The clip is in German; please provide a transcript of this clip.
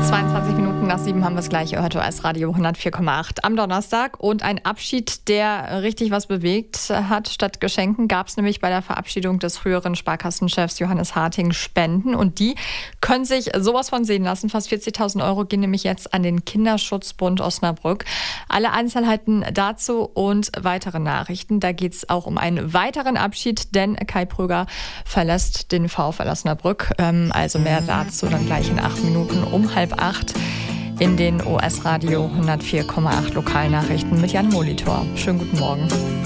22 Minuten nach 7 haben wir es gleich. Ihr hört OS Radio 104,8 am Donnerstag. Und ein Abschied, der richtig was bewegt hat. Statt Geschenken gab es nämlich bei der Verabschiedung des früheren Sparkassenchefs Johannes Harting Spenden. Und die können sich sowas von sehen lassen. Fast 40.000 Euro gehen nämlich jetzt an den Kinderschutzbund Osnabrück. Alle Einzelheiten dazu und weitere Nachrichten. Da geht es auch um einen weiteren Abschied, denn Kai Pröger verlässt den VfL Osnabrück. Also mehr dazu dann gleich in 8 Minuten um 7:30 in den OS Radio 104,8 Lokalnachrichten mit Jan Molitor. Schönen guten Morgen.